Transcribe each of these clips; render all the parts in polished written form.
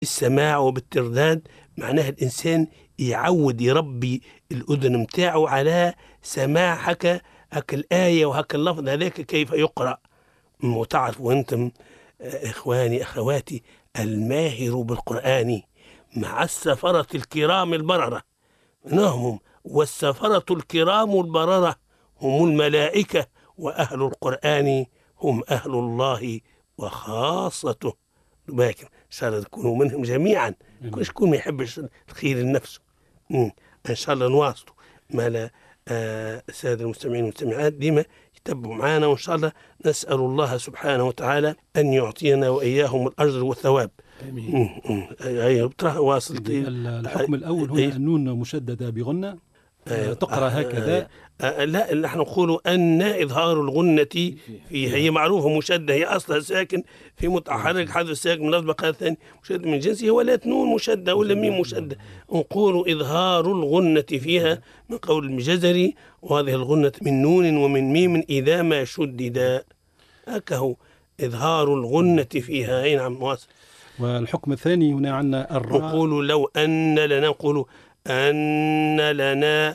السماع وبالترداد، معناها الإنسان يعود يربي الأذن متاعه على سماع هكا الآية وهكا اللفظ هذاك كيف يقرأ. وتعرف وأنتم إخواني أخواتي، الماهر بالقرآن مع السفرة الكرام البررة، نهم والسفرة الكرام البررة هم الملائكة، وأهل القرآن هم أهل الله وخاصته. باكر إن شاء الله تكونوا منهم جميعا، كل شكون ما يحبش الخير لنفسه. إن شاء الله نواصلوا مالا السادة المستمعين والمستمعات ديما يتبعوا معنا، وإن شاء الله نسأل الله سبحانه وتعالى أن يعطينا وإياهم الأجر والثواب. أي واصل. الحكم الأول هنا النون مشددة بغنة تقرأ هكذا. لا، نحن نقول أن إظهار الغنة فيها هي معروفة مشددة، هي أصلها ساكن في متحرك، حذف ساكن من الأسبق الثاني مشدد من جنسه، ولا نون مشددة ولا ميم مشددة. نقول إظهار الغنة فيها من قول الجزري، وهذه الغنة من نون ومن ميم إذا ما شددا، هكذا إظهار الغنة فيها. أي نعم واصل. والحكم الثاني هنا عندنا الراء، نقول لو أن لنا، نقول أن لنا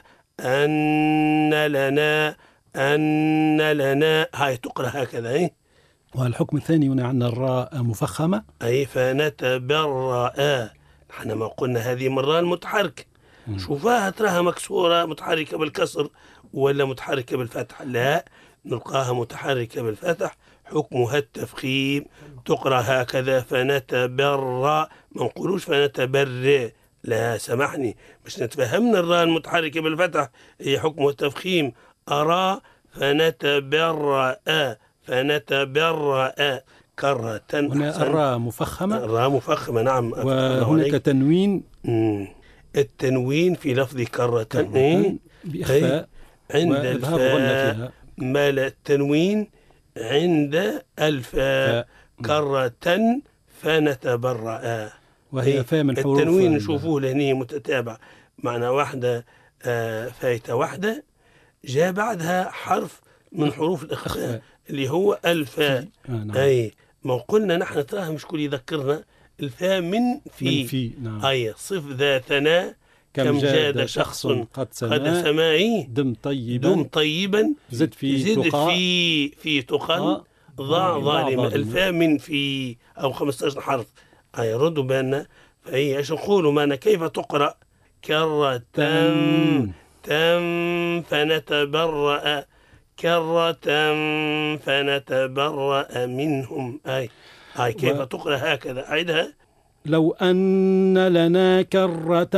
أن لنا أن لنا، هاي تقرأ هكذا. والحكم الثاني هنا عندنا الراء مفخمة، أي فنتبرأ. نحن ما قلنا هذه مرة المتحركة، شوفها تراها مكسورة متحركة بالكسر ولا متحركة بالفتح، لا نلقاها متحركة بالفتح، حكمها التفخيم، تقرأ هكذا فنتبرأ، ما نقولوش فنتبرأ، لا سامحني باش نتفهمنا الراء المتحركة بالفتح هي حكم التفخيم. أرى فنتبرأ فنتبرأ كرة. هنا الراء مفخمة، الراء مفخمة نعم. وهناك تنوين، التنوين في لفظ كرة بإخفاء عند الفاء، مال التنوين عند الفاء كرة فنتبرأ، وهي فاء من حروف التنوين نشوفوه لهني متتابع، معنى واحدة فايتة واحدة جاء بعدها حرف من حروف الإخفاء اللي هو الفاء. نعم. أي ما قلنا نحن تراه مش كل يذكرنا الفاء من في نعم. أي صف ذا ثناء كم جاد شخص قد سماعي دم طيبا زد في تقى ضع ظالما. الفاء من في أو 15 حرف أي ردوا بأن، فهي ايش نقولوا معنا كيف تقرأ كرة تم فنتبرأ كرة فنتبرأ منهم. أي كيف تقرأ هكذا، أعيدها. لو أن لنا كرة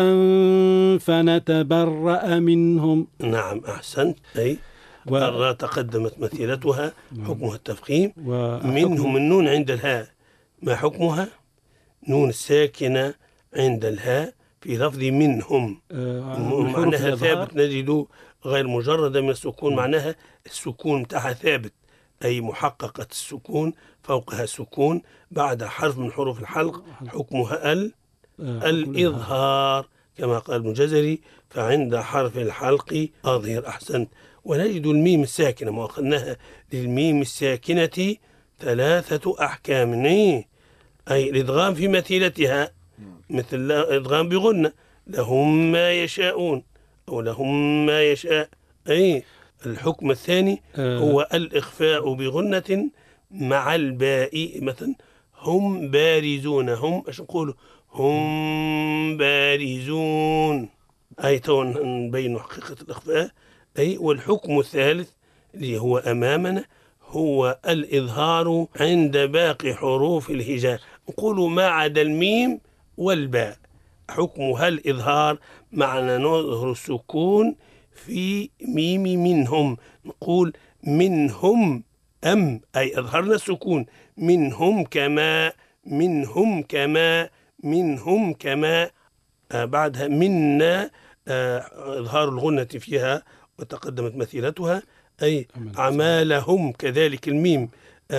فنتبرأ منهم. نعم أحسنت. أي الراء تقدمت مثيلتها حكمها التفخيم. منهم النون عند الهاء ما حكمها؟ نون ساكنة عند الهاء في لفظ منهم، معناها ثابت، نجد غير مجردة من السكون، معناها السكون بتاعها ثابت، أي محققة السكون فوقها سكون بعد حرف من حروف الحلق، حكمها الإظهار كما قال ابن جزري، فعند حرف الحلق أظهر. أحسنت. ونجد الميم الساكنة، ما أخذناها للميم الساكنة 3 أحكام، أي الإدغام في مثيلتها مثل الإدغام بغنة، لهم ما يشاءون أو لهم ما يشاء. أي الحكم الثاني هو الإخفاء بغنة مع الباء، مثلا هم بارزون، هم ايش نقولوا؟ هم بارزون، أي نبين حقيقة الإخفاء. أي والحكم الثالث اللي هو أمامنا هو الإظهار عند باقي حروف الهجاء، نقول ما عدا الميم والباء حكمها الإظهار، معنى نظهر السكون في ميم منهم، نقول منهم أي أظهرنا السكون، منهم كما منهم كما منهم كما. بعدها منا إظهار الغنة فيها وتقدمت مثيلتها، أي أعمالهم كذلك الميم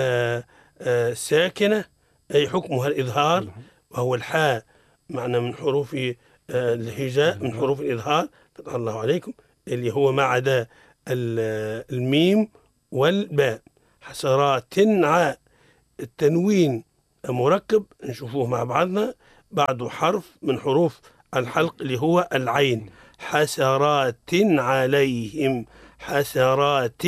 ساكنة، أي حكمها الإظهار، وهو الحاء معنى من حروف الهجاء من حروف الإظهار فتح الله عليكم، اللي هو ما عدا الميم والباء. حسرات عاء التنوين مركب، نشوفوه مع بعضنا بعده حرف من حروف الحلق اللي هو العين. حسرات عليهم، حسرات،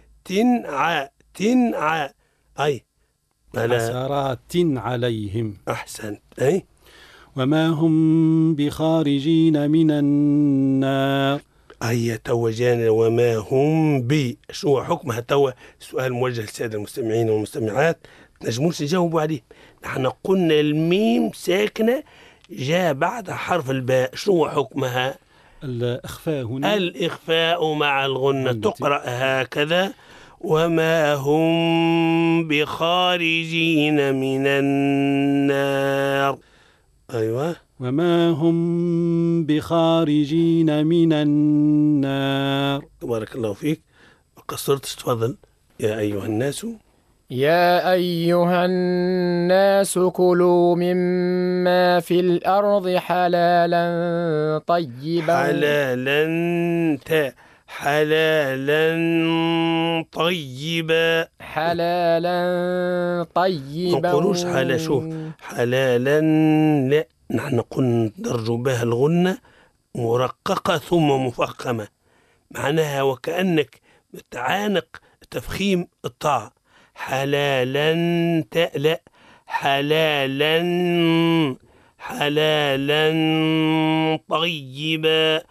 تنع أي حسرات عليهم. أحسنت. أي وما هم بخارجين من النار. أي توجان وما هم بي، شو حكمها؟ توا سؤال موجه للسادة المستمعين والمستمعات، نجموش نجاوبوا عليه. نحن قلنا الميم ساكنة جاء بعد حرف الباء، شو حكمها؟ الإخفاء هنا، الإخفاء مع الغنة. تقرأ هكذا: وما هم بخارجين من النار. أيوة، وما هم بخارجين من النار. بارك الله فيك. قصرتش، تفضل. يا أيها الناس، يا أيها الناس كلوا مما في الأرض حلالا طيبا. حلالا طيبا. حلالا طيبا. ما نقولوش حلا، شوف حلالا، لا، نحن نقول ندرج بها الغنة مرققة ثم مفخمة، معناها وكأنك تعانق تفخيم الطاء. حلالا لا، حلالا طيبا،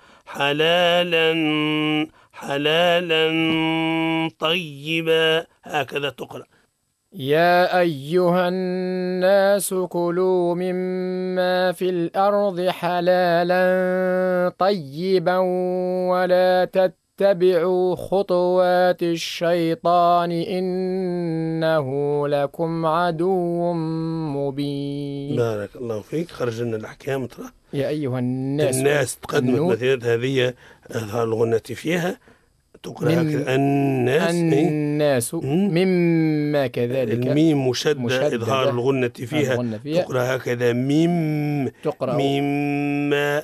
حلالا طيبا، هكذا تقرأ. يا أيها الناس كلوا مما في الأرض حلالا طيبا ولا تتبعوا خطوات الشيطان إنه لكم عدو مبين. بارك الله فيك. خرج لنا الأحكام. ترى يا أيها الناس تقدمت مثلا هذه إظهار الغنة فيها، تقرأ هكذا الناس مما كذلك الميم مشددة إظهار الغنة فيها، تقرأ هكذا ميم، تقرأ مما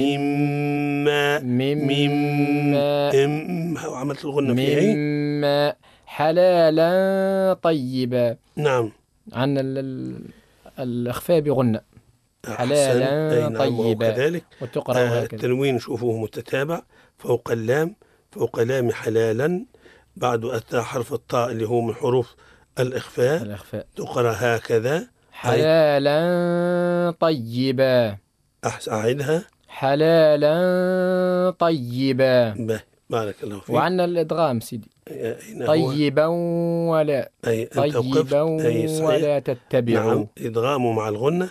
وعملت الغنة فيها مما حلالا طيبا. نعم، عن الإخفاء بغنة حلالا طيبا. وكذلك وتقرأ هكذا التنوين شوفوه متتابع فوق اللام، فوق لام حلالا، بعد أتى حرف الطاء اللي هو من حروف الإخفاء. تقرأ هكذا حلالا طيبا. أعيدها: حلالا طيبا. بارك الله فيك. وعندنا الإدغام سيدي، طيبا ولا طيبا ولا تتبعوا. نعم، إدغام مع الغنة.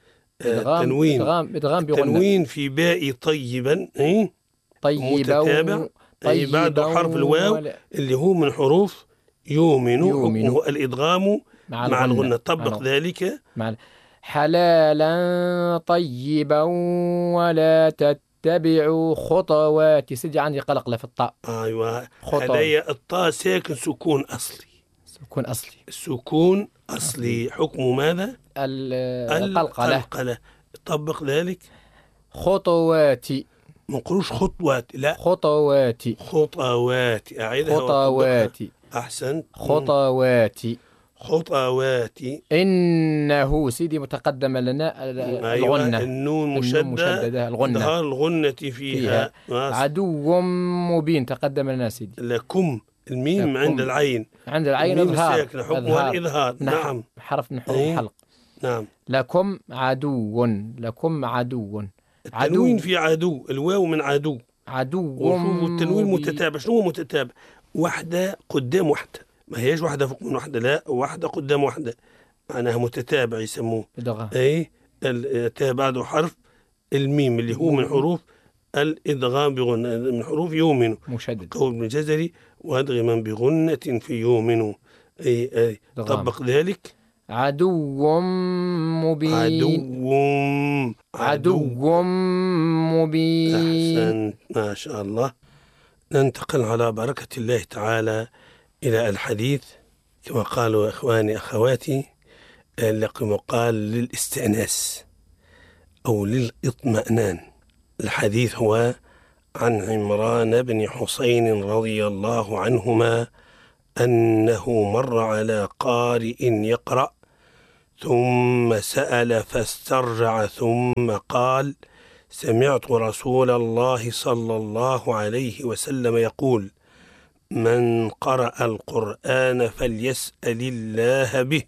إدغام بغنة. التنوين في باء طيبا، طيبا متتابع، بعد حرف الواو اللي هو من حروف يؤمن. حكمه الإدغام مع الغنة. طبق ذلك: حلالا طيبا ولا تتبعوا خطوات. سجع عندي قلق في الطاء. أيوة، هذا الطاء ساكن سكون أصلي. حكمه ماذا؟ القلقلة. طبق ذلك: خطوات. ما نقولوش خطوات، لا، خطوات. أعيدها. خطوات. أحسنت. خطوات. إنه سيدي متقدم لنا الغنة. النون مشددة، الغنة، الغنة فيها. عدو مبين تقدم لنا سيدي. لكم الميم عند العين إظهار، حكمها الإظهار. نعم، حرف من حروف الحلق. نعم. لكم عدو. التنوين في عدو، الواو من عدو. وشوفوا التنوين متتابع. شنو متتابع؟ واحدة قدام واحدة، ما هيش واحدة فوق من واحدة، لا، واحدة قدام واحدة، معناها متتابع يسموه. بعده حرف الميم اللي هو من حروف الإدغام بغنة، من حروف يؤمن مشدد. قول ابن الجزري: وأدغما بغنة في يؤمن. طبق ذلك: عدو مبين. عدو مبين. أحسن، ما شاء الله. ننتقل على بركة الله تعالى إلى الحديث، كما قالوا إخواني أخواتي، لكم قال للاستئناس أو للإطمئنان. الحديث هو عن عمران بن حسين رضي الله عنهما أنه مر على قارئ يقرأ ثم سأل فاسترجع ثم قال: سمعت رسول الله صلى الله عليه وسلم يقول: من قرأ القرآن فليسأل الله به،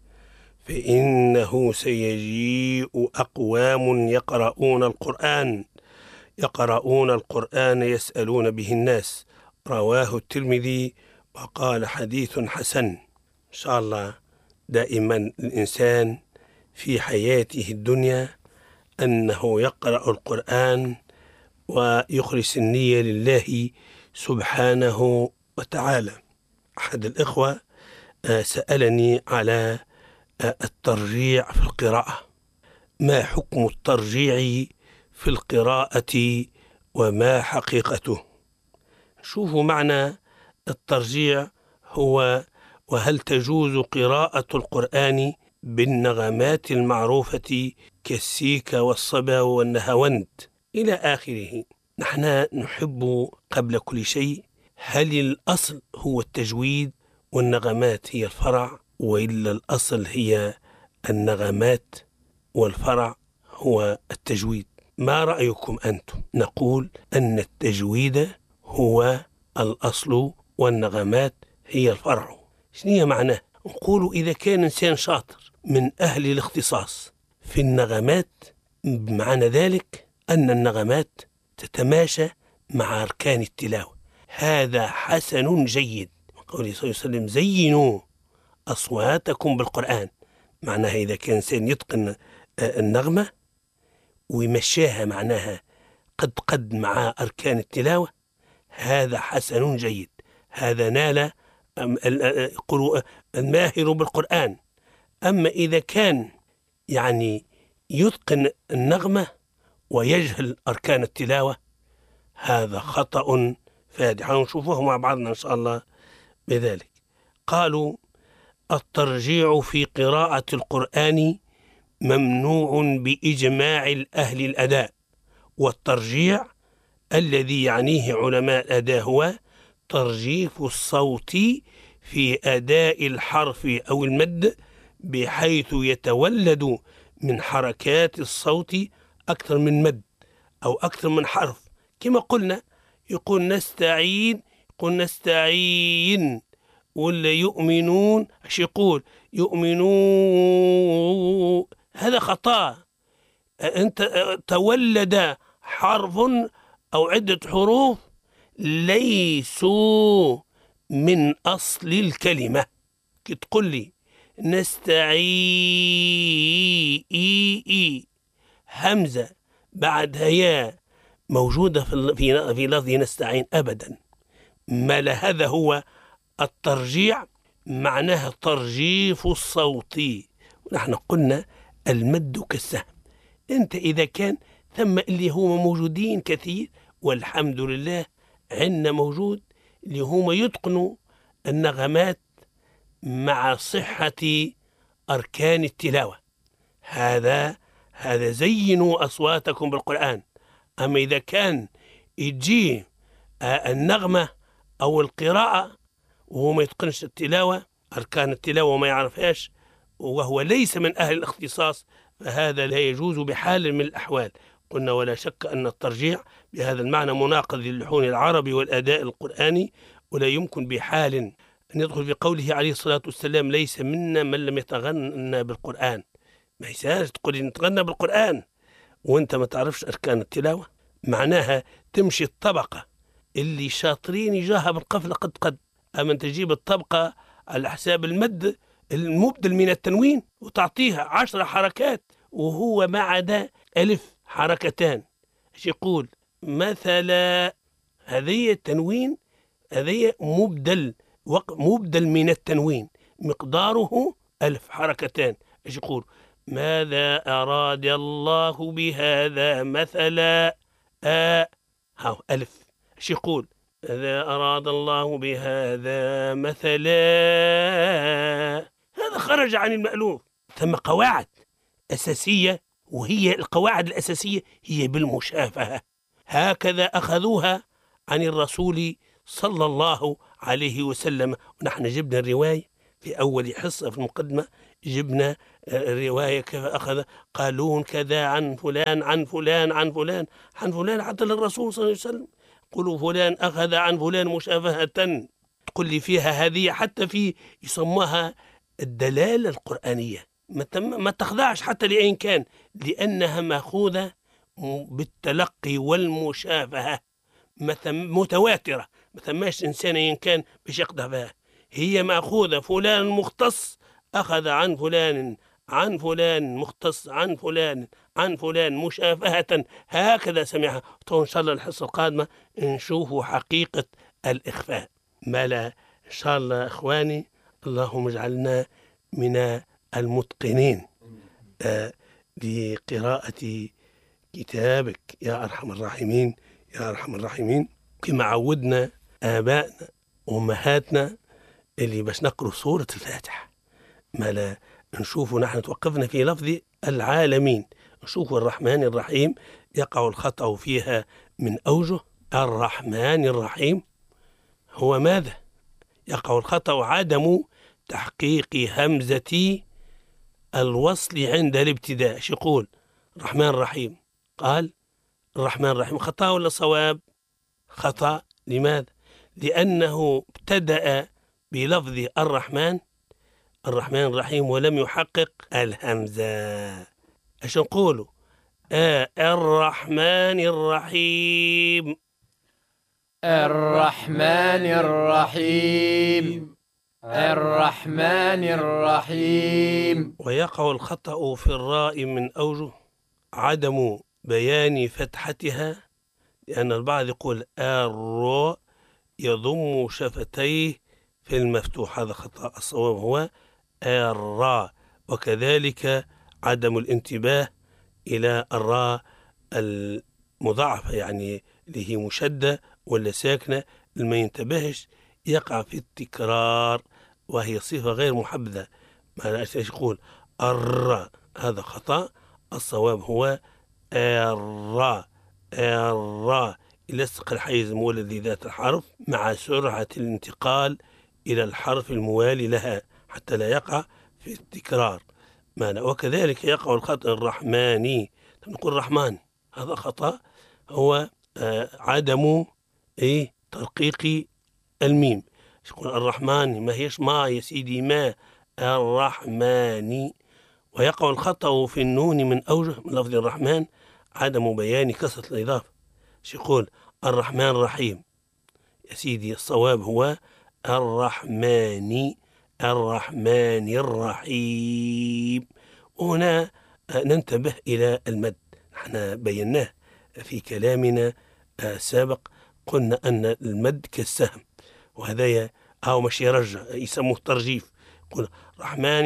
فإنه سيجيء أقوام يقرؤون القرآن يسألون به الناس. رواه الترمذي وقال حديث حسن. إن شاء الله دائما الإنسان في حياته الدنيا أنه يقرأ القرآن ويخلص النية لله سبحانه وتعالى. أحد الإخوة سألني على الترجيع في القراءة. ما حكم الترجيع في القراءة وما حقيقته؟ شوفوا معنى الترجيع هو: وهل تجوز قراءة القرآن بالنغمات المعروفة كالسيكا والصبا والنهاوند إلى آخره. نحن نحب قبل كل شيء، هل الأصل هو التجويد والنغمات هي الفرع، وإلا الأصل هي النغمات والفرع هو التجويد؟ ما رأيكم أنتم؟ نقول أن التجويد هو الأصل والنغمات هي الفرع. شنو معناه؟ نقول إذا كان إنسان شاطر من أهل الاختصاص في النغمات، بمعنى ذلك أن النغمات تتماشى مع أركان التلاوة، هذا حسن جيد. قوله صلى الله عليه وسلم: زينوا أصواتكم بالقرآن. معناها إذا كان إنسان يتقن النغمة ويمشيها معناها قد مع أركان التلاوة، هذا حسن جيد، هذا نال الماهر بالقرآن. أما إذا كان يعني يتقن النغمة ويجهل أركان التلاوة، هذا خطأ فادح. نشوفه مع بعضنا إن شاء الله بذلك. قالوا: الترجيع في قراءة القرآن ممنوع بإجماع الأهل الأداء، والترجيع الذي يعنيه علماء الأداء هو ترجيف الصوت في أداء الحرف أو المد بحيث يتولد من حركات الصوت أكثر من مد أو أكثر من حرف. كما قلنا، يقول نستعين، يقول نستعين، ولا يؤمنون، ايش يقول؟ يؤمنون. هذا خطأ. أنت تولد حرف أو عدة حروف ليسوا من أصل الكلمة. تقول لي نستعين، همزة بعدها ياء موجودة في لفظ نستعين أبدا. ما هذا هو الترجيع، معناها ترجيف الصوت. ونحن قلنا المد كالسهم. انت إذا كان ثم اللي هو موجودين كثير، والحمد لله عندنا موجود اللي هم يتقنوا النغمات مع صحة أركان التلاوة، هذا زينوا أصواتكم بالقرآن. أما إذا كان يجي النغمة أو القراءة وهو ما يتقنش التلاوة، أركان التلاوة وما يعرفهاش، وهو ليس من أهل الاختصاص، فهذا لا يجوز بحال من الأحوال. قلنا ولا شك أن الترجيع بهذا المعنى مناقض للحون العربي والأداء القرآني، ولا يمكن بحال أن يدخل في قوله عليه الصلاة والسلام: ليس منا من لم يتغنى بالقرآن. ما يساش تقول نتغنى بالقرآن وانت ما تعرفش أركان التلاوة. معناها تمشي الطبقة اللي شاطرين يجاها بالقفلة قد أما أنت تجيب الطبقة على حساب المد المبدل من التنوين وتعطيها 10 حركات وهو ما عدا ألف حركتان. ايش يقول؟ مثلا هذه التنوين، هذه مبدل من التنوين مقداره 1000 حركتان. ايش يقول؟ ماذا أراد الله بهذا مثلا؟ ألف. ايش يقول؟ ماذا أراد الله بهذا مثلا؟ هذا خرج عن المألوف. ثم قواعد أساسية، وهي القواعد الأساسية هي بالمشافهة، هكذا أخذوها عن الرسول صلى الله عليه وسلم. ونحن جبنا الرواية في أول حصة في المقدمة، جبنا رواية كيف أخذ قالون كذا عن فلان عن فلان عن فلان عن فلان، حتى للرسول صلى الله عليه وسلم يقولوا فلان أخذ عن فلان مشافهة، تقول لي فيها هذه، حتى في يسموها الدلالة القرآنية، ما تخضعش حتى لأين كان، لأنها مأخوذة بالتلقي والمشافهة، متواترة، ما ثماش إنسان إن كان باش يقضى بها، هي مأخوذة فلان مختص أخذ عن فلان عن فلان مختص عن فلان عن فلان مشافهة، هكذا سمعها. إن شاء الله الحصة القادمة نشوفوا حقيقة الإخفاء. ما لا إن شاء الله إخواني، اللهم اجعلنا من المتقنين لقراءة كتابك يا أرحم الراحمين يا أرحم الراحمين، كما عودنا آبائنا وأمهاتنا اللي باش نقرأ سورة الفاتحة. ما لا نشوفوا نحن توقفنا في لفظ العالمين، نشوفوا الرحمن الرحيم يقع الخطأ فيها من أوجه. الرحمن الرحيم هو ماذا؟ يقع الخطأ عدم تحقيق همزة الوصل عند الابتداء. ايش يقول؟ الرحمن الرحيم، قال الرحمن الرحيم، خطأ ولا صواب؟ خطأ. لماذا؟ لأنه ابتدأ بلفظ الرحمن الرحيم ولم يحقق الهمزة. ايش نقولوا؟ الرحمن الرحيم، الرحمن الرحيم، الرحمن الرحيم. ويقع الخطأ في الراء من أوجه عدم بيان فتحتها، لأن البعض يقول الراء يضم شفتيه في المفتوح، هذا خطأ. الصواب هو الراء. وكذلك عدم الانتباه إلى الراء المضاعفة، يعني اللي هي مشدة ولا ساكنة، لما ينتبهش يقع في التكرار، وهي صفة غير محبذة. ما يقول الراء، هذا خطأ. الصواب هو الراء. الراء يلصق الحيز المولد لذات الحرف مع سرعة الانتقال إلى الحرف الموالي لها حتى لا يقع في التكرار. وكذلك يقع الخطأ الرحماني، نقول رحمن، هذا خطأ، هو عدم ترقيق الميم. يقول الرحمن، ما هيش ما يا سيدي، ما الرحمن. ويقع الخطأ في النون من أوجه من لفظ الرحمن عدم بيان كسرة الإضافة. يقول الرحمن الرحيم، يا سيدي الصواب هو الرحمن الرحيم. وهنا ننتبه إلى المد، نحن بيناه في كلامنا السابق، قلنا أن المد كالسهم، وهذا أو مش يرجع، يسموه ترجيف. يقول الرحمن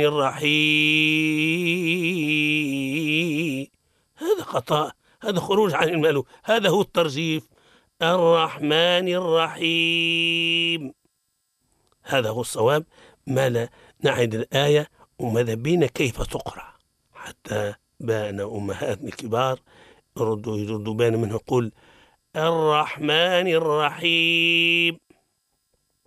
الرحيم، هذا خطأ، هذا خروج عن المألوف، هذا هو الترجيف. الرحمن الرحيم، هذا هو الصواب. ما لا نعد الآية وماذا بينا كيف تقرأ، حتى بان أمهاتنا الكبار يردوا بان منه، يقول الرحمن الرحيم،